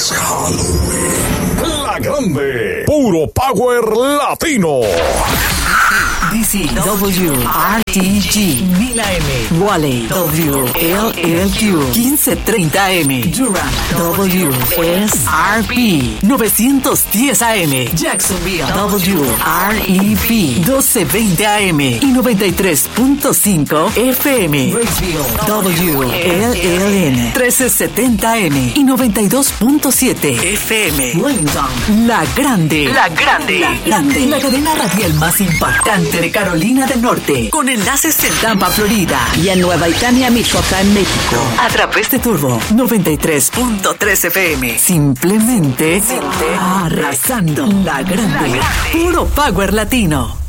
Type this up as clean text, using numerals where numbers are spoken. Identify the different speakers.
Speaker 1: Es Halloween. La Grande. Puro Power Latino.
Speaker 2: DCW, RTG, 1000 AM, Wally, WLLQ, 1530 AM, Durham, WSRP, 910 AM, Jacksonville, WREP, 1220 AM y 93.5 FM, Raceville, WLLN, 1370 AM y 92.7 FM, Wellington, La Grande, la cadena radial más impactante de Carolina del Norte, con enlaces en Tampa, Florida, y en Nueva Italia, Michoacán, México, a través de Turbo 93.3 FM. Simplemente arrasando. La Grande. Puro Power Latino.